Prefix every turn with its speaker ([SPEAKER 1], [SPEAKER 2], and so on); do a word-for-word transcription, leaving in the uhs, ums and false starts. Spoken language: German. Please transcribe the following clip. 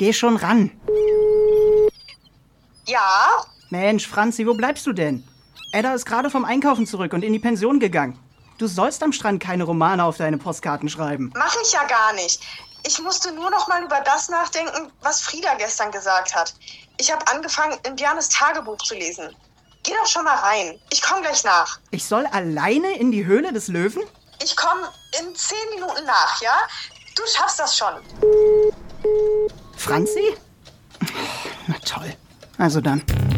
[SPEAKER 1] geh schon ran.
[SPEAKER 2] Ja?
[SPEAKER 1] Mensch, Franzi, wo bleibst du denn? Edda ist gerade vom Einkaufen zurück und in die Pension gegangen. Du sollst am Strand keine Romane auf deine Postkarten schreiben.
[SPEAKER 2] Mach ich ja gar nicht. Ich musste nur noch mal über das nachdenken, was Frieda gestern gesagt hat. Ich habe angefangen, in Bjarnes Tagebuch zu lesen. Geh doch schon mal rein. Ich komme gleich nach.
[SPEAKER 1] Ich soll alleine in die Höhle des Löwen?
[SPEAKER 2] Ich komme in zehn Minuten nach, ja? Du schaffst das schon.
[SPEAKER 1] Franzi? Na toll. Also dann.